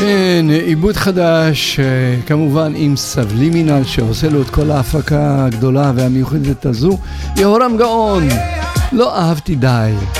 כן, עיבוד חדש, כמובן עם סבלימינל שעושה לו את כל ההפקה הגדולה והמיוחדת הזו. יהורם גאון, לא אהבתי די.